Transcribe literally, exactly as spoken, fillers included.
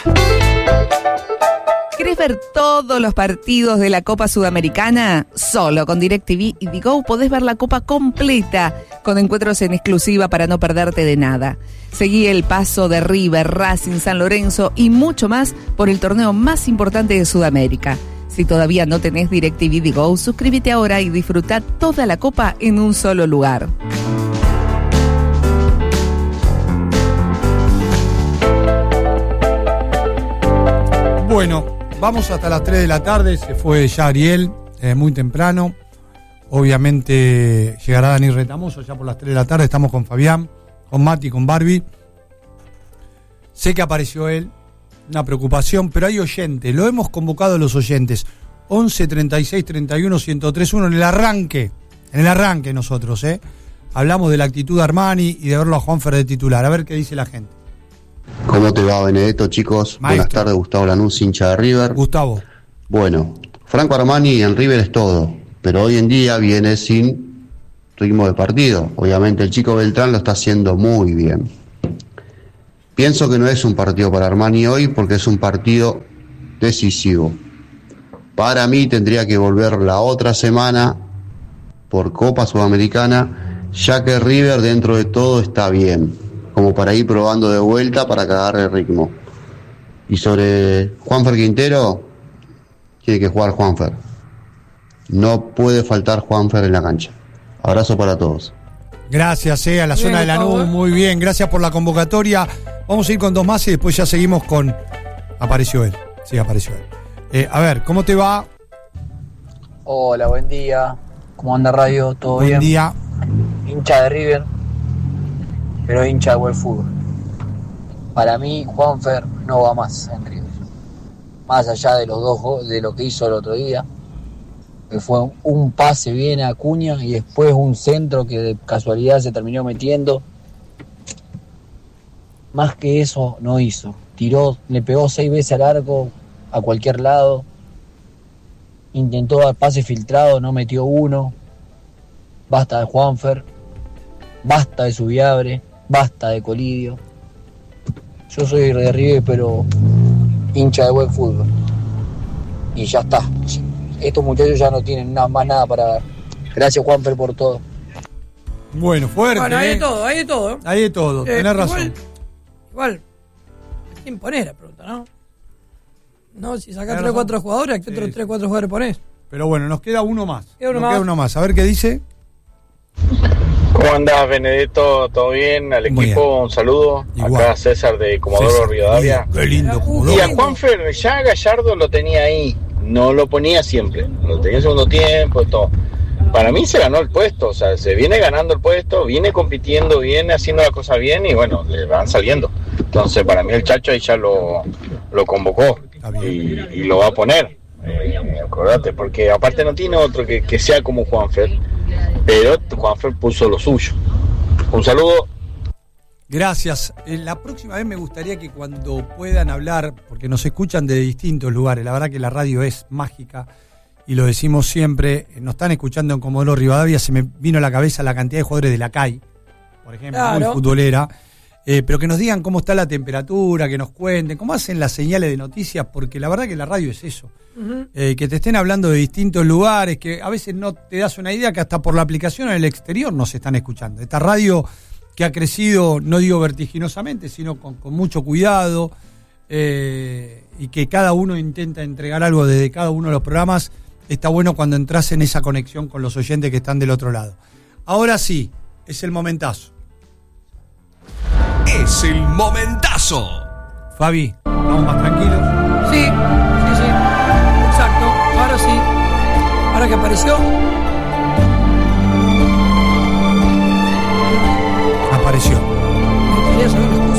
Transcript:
¿Querés ver todos los partidos de la Copa Sudamericana? Solo con DirecTV y Digo podés ver la Copa completa, con encuentros en exclusiva para no perderte de nada. Seguí el paso de River, Racing, San Lorenzo y mucho más por el torneo más importante de Sudamérica. Si todavía no tenés DirecTV Digo, suscríbete ahora y disfruta toda la Copa en un solo lugar. Bueno, vamos hasta las tres de la tarde, se fue ya Ariel, eh, muy temprano. Obviamente llegará Dani Retamoso ya por las tres de la tarde, estamos con Fabián, con Mati, con Barbie. Sé que apareció él, una preocupación, pero hay oyentes, lo hemos convocado a los oyentes. once, treinta y seis, treinta y uno, ciento tres uno, en el arranque, en el arranque nosotros, ¿eh? Hablamos de la actitud de Armani y de verlo a Juanfer de titular, a ver qué dice la gente. ¿Cómo te va, Benedetto, chicos? Maestro. Buenas tardes, Gustavo Lanús, hincha de River. Gustavo. Bueno, Franco Armani en River es todo, pero hoy en día viene sin ritmo de partido. Obviamente el chico Beltrán lo está haciendo muy bien. Pienso que no es un partido para Armani hoy porque es un partido decisivo. Para mí tendría que volver la otra semana por Copa Sudamericana, ya que River dentro de todo está bien, como para ir probando de vuelta para que agarre el ritmo. Y sobre Juanfer Quintero, tiene que jugar Juanfer. No puede faltar Juanfer en la cancha. Abrazo para todos. Gracias, eh, a la Bien, zona de Lanús, muy bien, gracias por la convocatoria. Vamos a ir con dos más y después ya seguimos con... Apareció él, sí, apareció él. Eh, a ver, ¿cómo te va? Hola, buen día. ¿Cómo anda radio? ¿Todo Buen bien? Buen día. Hincha de River, pero hincha de buen fútbol. Para mí, Juanfer no va más en River. Más allá de los dos go- de lo que hizo el otro día, que fue un pase bien a Acuña y después un centro que de casualidad se terminó metiendo. Más que eso no hizo. Tiró, le pegó seis veces al arco a cualquier lado. Intentó dar pase filtrado, no metió uno. Basta de Juanfer. Basta de Subiabre. Basta de Colidio. Yo soy de River, pero hincha de buen fútbol. Y ya está. Estos muchachos ya no tienen nada, más nada para dar. Gracias, Juanfer, por todo. Bueno, fuerte. Bueno, hay eh. de todo, hay de todo. Hay de todo, Eh, tenés igual- razón. Igual, ¿a quién ponés la pregunta, no? No, si sacás Tenés tres o cuatro razón. jugadores, ¿a qué Sí, otros sí. tres o cuatro jugadores ponés? Pero bueno, nos queda uno más. Queda uno nos más. queda uno más. A ver qué dice. ¿Cómo andás, Benedetto? ¿Todo bien? Al Muy equipo, bien. un saludo. Igual. Acá César de Comodoro César, Rivadavia. Qué lindo, Comodoro. Y a Juanfer, ya Gallardo lo tenía ahí. No lo ponía siempre. Lo tenía en segundo tiempo, todo. Para mí se ganó el puesto. O sea, se viene ganando el puesto, viene compitiendo, viene haciendo la cosa bien y bueno, le van saliendo. Entonces, para mí el Chacho ahí ya lo, lo convocó y, y lo va a poner. Eh, acordate, porque aparte no tiene otro que, que sea como Juanfer. Pero Juanfer puso lo suyo. Un saludo. Gracias. Eh, la próxima vez me gustaría que cuando puedan hablar, porque nos escuchan de distintos lugares, la verdad que la radio es mágica y lo decimos siempre, eh, nos están escuchando en Comodoro Rivadavia, se me vino a la cabeza la cantidad de jugadores de la C A I, por ejemplo, Claro. muy futbolera, eh, pero que nos digan cómo está la temperatura, que nos cuenten, cómo hacen las señales de noticias, porque la verdad que la radio es eso. Uh-huh. Eh, que te estén hablando de distintos lugares, que a veces no te das una idea que hasta por la aplicación en el exterior nos están escuchando. Esta radio que ha crecido, no digo vertiginosamente, sino con, con mucho cuidado, eh, y que cada uno intenta entregar algo desde cada uno de los programas, está bueno cuando entras en esa conexión con los oyentes que están del otro lado. Ahora sí, es el momentazo. Es el momentazo. Fabi, vamos más tranquilos. Sí, sí, sí. Exacto. Ahora sí. Ahora que apareció. Apareció. Me gustaría saber